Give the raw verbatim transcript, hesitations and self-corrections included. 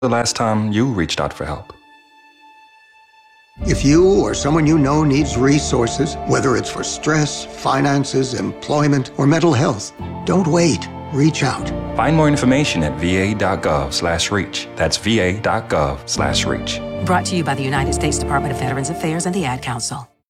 the last time you reached out for help? If you or someone you know needs resources, whether it's for stress, finances, employment, or mental health, don't wait. Reach out. Find more information at va.gov slash reach. That's va.gov slash reach. Brought to you by the United States Department of Veterans Affairs and the Ad Council.